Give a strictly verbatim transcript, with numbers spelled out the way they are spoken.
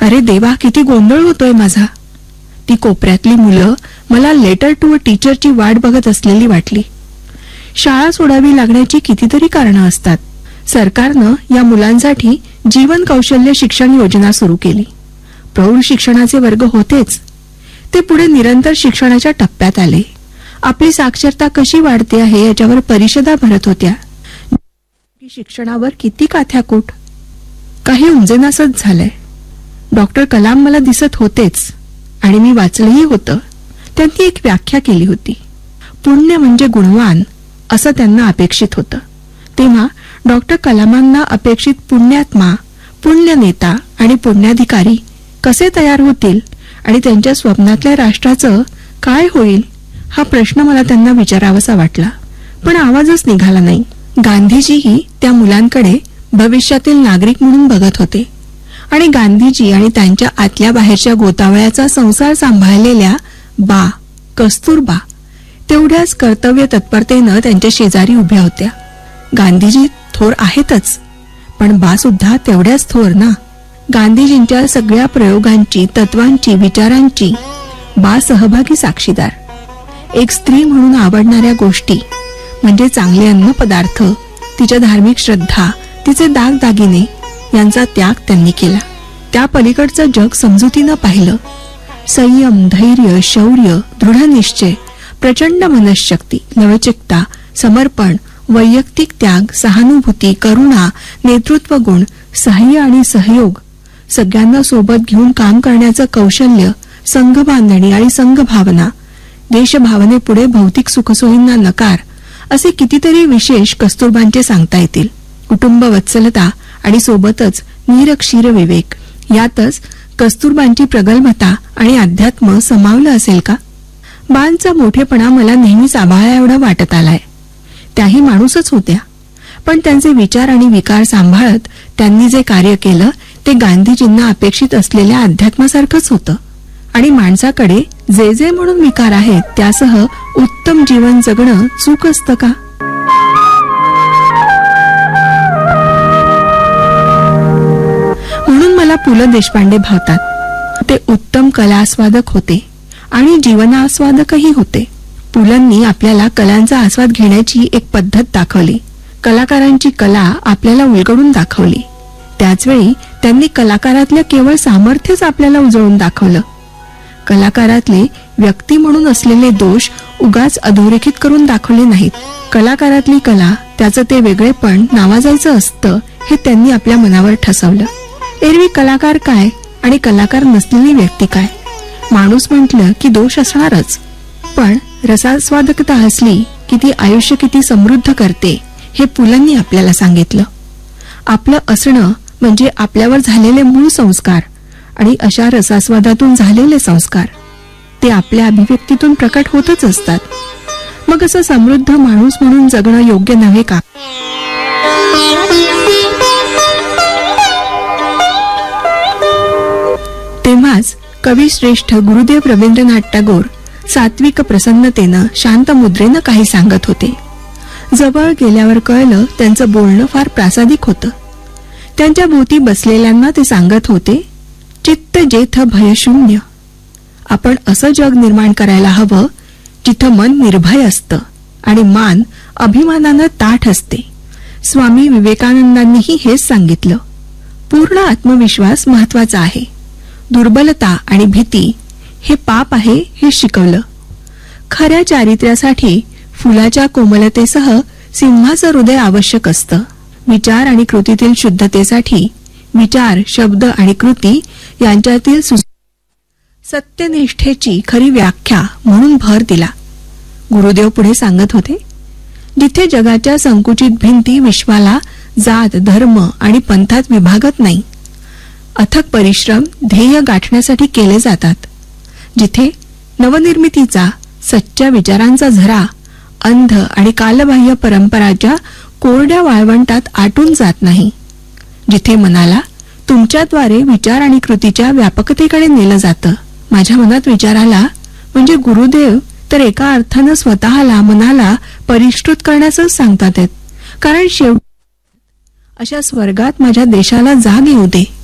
अरे देवा, किती गोंधळ होतोय माझा. ती कोपऱ्यातली मुलं मला लेटर टू अ टीचरची वाट बघत असलेली वाटली. शाळा सोडावी लागण्याची कितीतरी कारणं असतात. सरकारनं या मुलांसाठी जीवन कौशल्य शिक्षण योजना सुरू केली. प्रौढ शिक्षणाचे वर्ग होतेच, ते पुढे निरंतर शिक्षणाच्या टप्प्यात आले. आपली साक्षरता कशी वाढते आहे याच्यावर परिषदा भरत होत्या. शिक्षणावर किती काथ्याकूट. काही उमजेनासच झालंय. डॉक्टर कलाम मला दिसत होतेच आणि मी वाचलंही होतं. त्यांनी एक व्याख्या केली होती. पुण्य म्हणजे गुणवान असं त्यांना अपेक्षित होतं. तेव्हा डॉक्टर कलामांना अपेक्षित पुण्यात्मा, पुण्यनेता आणि पुण्याधिकारी कसे तयार होतील आणि त्यांच्या स्वप्नातल्या राष्ट्राचं काय होईल हा प्रश्न मला त्यांना विचारावासा वाटला, पण आवाजच निघाला नाही. गांधीजीही त्या मुलांकडे भविष्यातील नागरिक म्हणून बघत होते आणि गांधीजी आणि त्यांच्या आतल्या बाहेरच्या गोतावळ्याचा संसार सांभाळलेल्या बा कस्तुरबा तेवढ्याच कर्तव्य तत्परतेनं त्यांच्या शेजारी उभ्या होत्या. गांधीजी थोर आहेतच, पण बा सुद्धा तेवढ्याच थोर ना. गांधीजींच्या सगळ्या प्रयोगांची, तत्वांची, विचारांची बा सहभागी साक्षीदार. एक स्त्री म्हणून आवडणाऱ्या गोष्टी म्हणजे चांगले अन्न पदार्थ, तिच्या धार्मिक श्रद्धा, तिचे दागदागिने यांचा त्याग त्यांनी केला. त्या पलीकडचं जग समजुतीनं पाहिलं. संयम, धैर्य, शौर्य, दृढनिश्चय, प्रचंड मनशक्ती, लवचिकता, समर्पण, वैयक्तिक त्याग, सहानुभूती, करुणा, नेतृत्व गुण, सहाय्य आणि सहयोग, सगळ्यांना सोबत घेऊन काम करण्याचं कौशल्य, संघ बांधणी आणि संघभावना, देशभावनेपुढे भौतिक सुखसोयींना नकार, असे कितीतरी विशेष कस्तुरबांचे सांगता येतील. कुटुंब वत्सलता आणि सोबतच निरक्षीर विवेक, यातच कस्तुरबांची प्रगल्भता आणि अध्यात्म समावलं असेल का? बांचा मोठेपणा मला नेहमीच आभाळा एवढा वाटत आलाय. त्याही माणूसच होत्या, पण त्यांचे विचार आणि विकार सांभाळत त्यांनी जे कार्य केलं ते गांधीजींना अपेक्षित असलेल्या अध्यात्मासारखंच होतं. आणि माणसाकडे जे जे म्हणून विकार आहेत त्यासह उत्तम जीवन जगणं चूक असतं का? म्हणून मला पु ल देशपांडे भावतात. ते उत्तम कलास्वादक होते आणि जीवनास्वादकही होते. पुलंनी आपल्याला कलांचा आस्वाद घेण्याची एक पद्धत दाखवली. कलाकारांची कला आपल्याला उलगडून दाखवली. त्याचवेळी त्यांनी कलाकारातल्या केवळ सामर्थ्यच आपल्याला उजळून दाखवलं. कलाकारातले व्यक्ती म्हणून असलेले दोष उगाच अधोरेखित करून दाखवले नाहीत. कलाकारातली कला, त्याचं ते वेगळेपण नावाजायचं असतं हे त्यांनी आपल्या मनावर ठसवलं. एरवी कलाकार काय आणि कलाकार नसलेली व्यक्ती काय, माणूस म्हटलं की दोष असणारच. पण रसास्वादकता असली की ती आयुष्य किती समृद्ध करते हे पुलंनी आपल्याला सांगितलं. आपलं असणं म्हणजे आपल्यावर झालेले मूळ संस्कार आणि अशा रसास्वादातून झालेले संस्कार ते आपल्या अभिव्यक्तीतून प्रकट होतच असतात. मग असं समृद्ध माणूस म्हणून जगणं योग्य नव्हे का? तेव्हाच कविश्रेष्ठ गुरुदेव रवींद्रनाथ टागोर सात्विक प्रसन्नतेनं, शांत मुद्रेनं काही सांगत होते. जवळ गेल्यावर कळलं त्यांचं बोलणं फार प्रासादिक होतं. त्यांच्या भोवती बसलेल्यांना ते सांगत होते, चित्त जेथ भयशून्य. आपण असं जग निर्माण करायला हवं जिथं मन निर्भय असतं आणि मान अभिमानानं ताठ असते. स्वामी विवेकानंदांनीही हेच सांगितलं. पूर्ण आत्मविश्वास महत्वाचा आहे. दुर्बलता आणि भीती हे पाप आहे हे शिकवलं. खऱ्या चारित्र्यासाठी फुलाच्या कोमलतेसह सिंहाचं हृदय आवश्यक असतं. विचार आणि कृतीतील शुद्धतेसाठी विचार, शब्द आणि कृती यांच्यातील सत्यनिष्ठेची खरी व्याख्या म्हणून भर दिला. गुरुदेव पुढे सांगत होते, जिथे जगाच्या संकुचित भिंती विश्वाला जात, धर्म आणि पंथात विभागत नाही, अथक परिश्रम ध्येय गाठण्यासाठी केले जातात. जिथे नवनिर्मितीचा, सच्च्या विचारांचा झरा अंध आणि कालबाह्य परंपराच्या कोरड्या वाळवंटात आटून जात नाही, जिथे मनाला तुमच्याद्वारे विचार आणि कृतीच्या व्यापकतेकडे नेलं जातं. माझ्या मनात विचार आला म्हणजे गुरुदेव तर एका अर्थानं स्वतःला, मनाला परिष्कृत करण्याचंच सांगतात. कारण शेवटी अशा स्वर्गात माझ्या देशाला जाग येऊ दे.